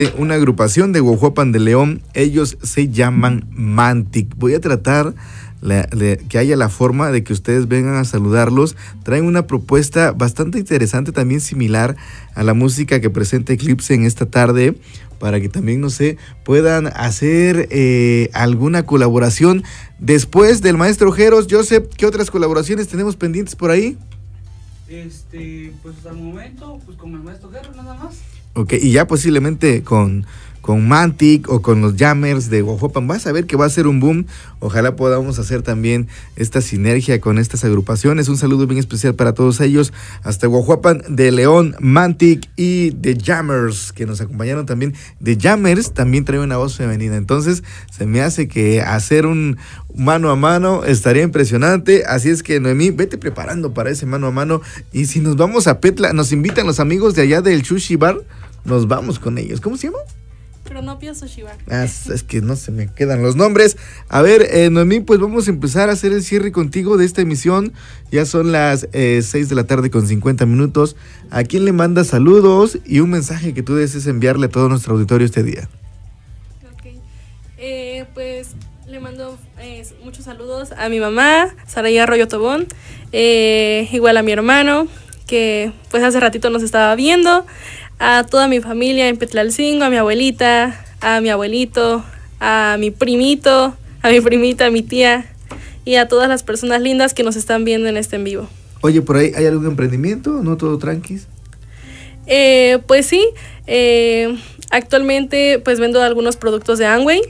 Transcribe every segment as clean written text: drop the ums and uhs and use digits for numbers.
Una agrupación de Huajuapan de León, ellos se llaman Mantic. Voy a tratar que haya la forma de que ustedes vengan a saludarlos. Traen una propuesta bastante interesante, también similar a la música que presenta Eclipse en esta tarde, para que también, no sé, puedan hacer alguna colaboración después del maestro Jeros. Joseph, ¿qué otras colaboraciones tenemos pendientes por ahí? Pues hasta el momento, pues con el maestro Jeros nada más. Ok, y ya posiblemente con Mantic o con los Jammers de Huajuapan. Vas a ver que va a ser un boom. Ojalá podamos hacer también esta sinergia con estas agrupaciones. Un saludo bien especial para todos ellos. Hasta Huajuapan de León, Mantic y The Jammers, que nos acompañaron también. The Jammers también trae una voz femenina. Entonces se me hace que hacer un mano a mano estaría impresionante. Así es que, Noemí, vete preparando para ese mano a mano. Y si nos vamos a Petla, nos invitan los amigos de allá del Sushi Bar, nos vamos con ellos. ¿Cómo se llama? Cronopio Sushi Bar. Es que no se me quedan los nombres. A ver, Noemí, pues vamos a empezar a hacer el cierre contigo de esta emisión. Ya son las 6 de la tarde con 50 minutos. ¿A quién le mandas saludos y un mensaje que tú desees enviarle a todo nuestro auditorio este día? Ok, pues le mando muchos saludos a mi mamá, Saraya Arroyo Tobón, igual a mi hermano, que pues hace ratito nos estaba viendo, a toda mi familia en Petlalcingo, a mi abuelita, a mi abuelito, a mi primito, a mi primita, a mi tía y a todas las personas lindas que nos están viendo en este en vivo. Oye, ¿por ahí hay algún emprendimiento? ¿No todo tranquis? Pues sí, actualmente pues vendo algunos productos de Amway,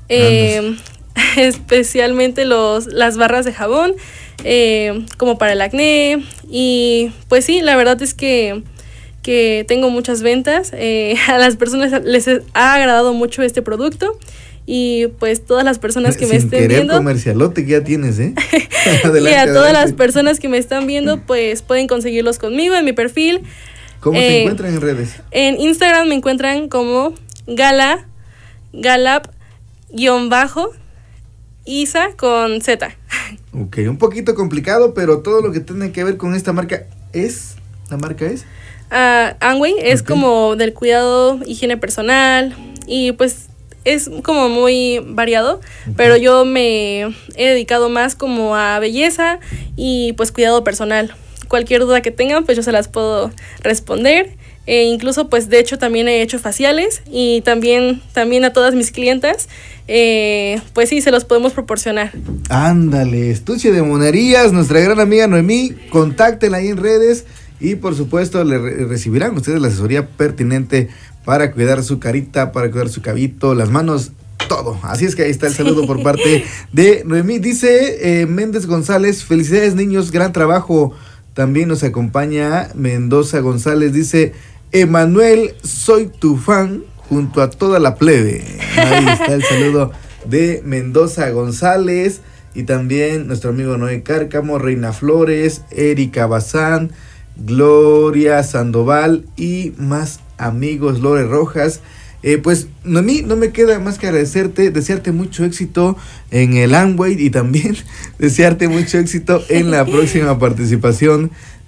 especialmente las barras de jabón, como para el acné, y pues sí, la verdad es que tengo muchas ventas. A las personas les ha agradado mucho este producto y pues todas las personas que me estén viendo, comercialote que ya tienes, adelante, y a todas las personas que me están viendo, pues pueden conseguirlos conmigo en mi perfil. ¿Cómo te encuentran en redes? En Instagram me encuentran como Galap_Isa con Z. Ok, un poquito complicado, pero todo lo que tiene que ver con esta marca es... ¿La marca es? Amway es como del cuidado, higiene personal, y pues es como muy variado, pero yo me he dedicado más como a belleza y pues cuidado personal. Cualquier duda que tengan, pues yo se las puedo responder. Incluso pues de hecho también he hecho faciales y también a todas mis clientas, pues sí, se los podemos proporcionar. Ándale, Estuche de Monerías, nuestra gran amiga Noemí, contáctenla ahí en redes. Y por supuesto le recibirán ustedes la asesoría pertinente para cuidar su carita, para cuidar su cabito, las manos, todo. Así es que ahí está el saludo por parte de Noemí. Dice Méndez González, felicidades niños, gran trabajo. También nos acompaña Mendoza González, dice, Emanuel, soy tu fan junto a toda la plebe. Ahí está el saludo de Mendoza González. Y también nuestro amigo Noé Cárcamo, Reina Flores, Erika Bazán, Gloria Sandoval y más amigos, Lore Rojas. Pues a mí no me queda más que agradecerte, desearte mucho éxito en el Amway y también desearte mucho éxito en la próxima participación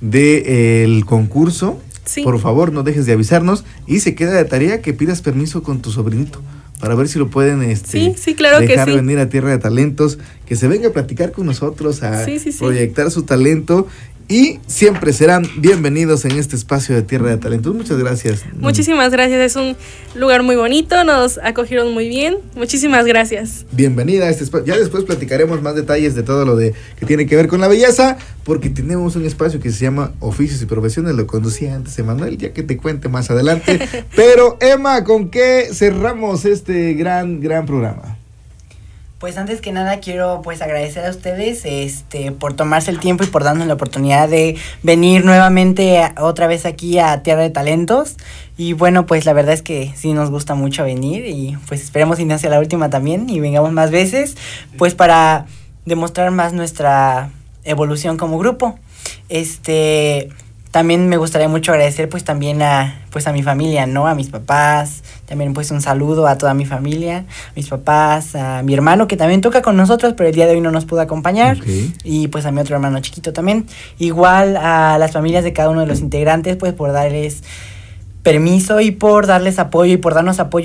del concurso. Sí. Por favor, no dejes de avisarnos y se queda de tarea que pidas permiso con tu sobrinito para ver si lo pueden claro dejar que sí. Venir a Tierra de Talentos, que se venga a platicar con nosotros, a proyectar su talento. Y siempre serán bienvenidos en este espacio de Tierra de Talentos. Muchas gracias. Muchísimas gracias, es un lugar muy bonito, nos acogieron muy bien. Muchísimas gracias. Bienvenida a este espacio. Ya después platicaremos más detalles de todo lo que tiene que ver con la belleza, porque tenemos un espacio que se llama Oficios y Profesiones. Lo conducía antes Emanuel, ya que te cuente más adelante. Pero Emma, ¿con qué cerramos este gran programa? Pues antes que nada quiero pues agradecer a ustedes por tomarse el tiempo y por darnos la oportunidad de venir nuevamente otra vez aquí a Tierra de Talentos. Y bueno, pues la verdad es que sí nos gusta mucho venir y pues esperemos que no sea la última también y vengamos más veces pues para demostrar más nuestra evolución como grupo. También me gustaría mucho agradecer pues también a mi familia, ¿no? A mis papás, también pues un saludo a toda mi familia, mis papás, a mi hermano que también toca con nosotros, pero el día de hoy no nos pudo acompañar, y pues a mi otro hermano chiquito también. Igual a las familias de cada uno de los integrantes, pues por darles permiso y por darles apoyo y por darnos apoyo